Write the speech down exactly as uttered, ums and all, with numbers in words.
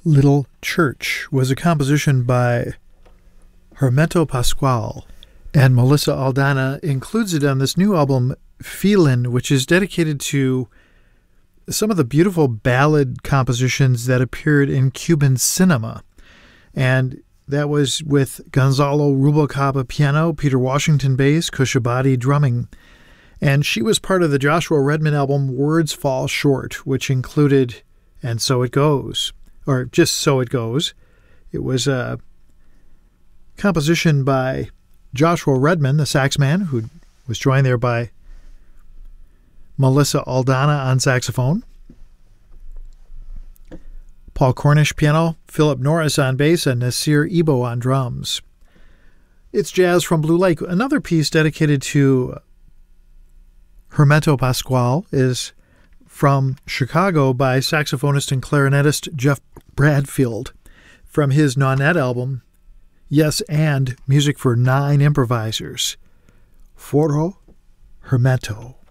Little Church was a composition by Hermeto Pascoal, and Melissa Aldana includes it on this new album, Feelin', which is dedicated to some of the beautiful ballad compositions that appeared in Cuban cinema. And that was with Gonzalo Rubalcaba piano, Peter Washington bass, Kushabati drumming. And she was part of the Joshua Redman album Words Fall Short, which included And So It Goes, or just So It Goes. It was a composition by Joshua Redman, the sax man, who was joined there by Melissa Aldana on saxophone, Paul Cornish piano, Philip Norris on bass, and Nasir Ebo on drums. It's Jazz from Blue Lake. Another piece dedicated to Hermeto Pascoal is from Chicago by saxophonist and clarinetist Jeff Bradfield from his Nonet album, Yes and Music for Nine Improvisers, Foro Hermeto.